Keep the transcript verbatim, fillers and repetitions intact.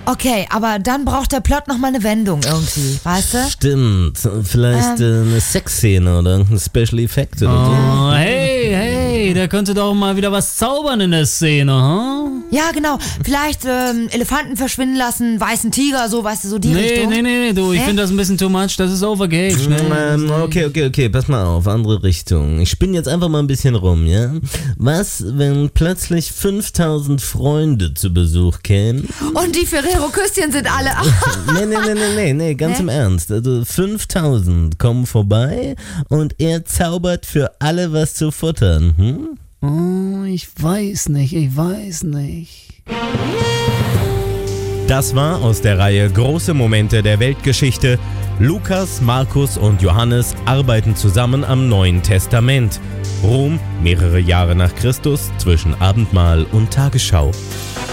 Okay, aber dann braucht der Plot nochmal eine Wendung irgendwie, weißt du? Stimmt, vielleicht ähm. äh, eine Sexszene oder irgendein Special Effekt oder so. Oh, hey, hey, da könnte doch mal wieder was zaubern in der Szene, hm? Ja, genau. Vielleicht ähm, Elefanten verschwinden lassen, weißen Tiger, so, weißt du, so die nee, Richtung. Nee, nee, nee, du, ich finde das ein bisschen too much, das ist overgaged. Ne? Ähm, okay, okay, okay, pass mal auf, andere Richtung. Ich spinne jetzt einfach mal ein bisschen rum, ja? Was, wenn plötzlich fünftausend Freunde zu Besuch kämen? Und die Ferrero-Küsschen sind alle... nee, nee, nee, nee, nee, nee, ganz nee? im Ernst. Also fünftausend kommen vorbei und er zaubert für alle was zu futtern, hm? Oh, ich weiß nicht, ich weiß nicht. Das war aus der Reihe Große Momente der Weltgeschichte. Lukas, Markus und Johannes arbeiten zusammen am Neuen Testament. Rom, mehrere Jahre nach Christus, zwischen Abendmahl und Tagesschau.